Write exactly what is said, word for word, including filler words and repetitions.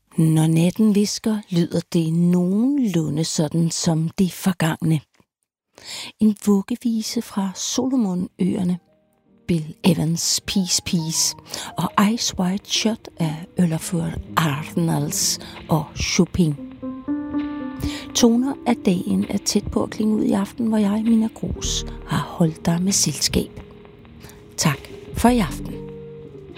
Når natten hvisker, lyder det nogenlunde sådan som det forgangne. En vuggevise fra Solomonøerne, Bill Evans' Peace Peace og Ice White Shot af Olafur Arnalds og Chopin. Toner af dagen er tæt på at klinge ud i aften, hvor jeg, Mina Gros, har holdt dig med selskab. Tak for i aften.